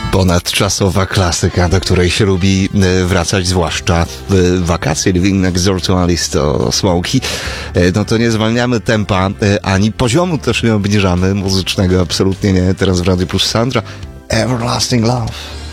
Ponadczasowa klasyka, do której się lubi wracać, zwłaszcza w wakacje. Living Next Door to Alice to Smokey. No to nie zwalniamy tempa, ani poziomu też nie obniżamy, muzycznego absolutnie nie. Teraz w Radio Plus Sandra. Everlasting Love.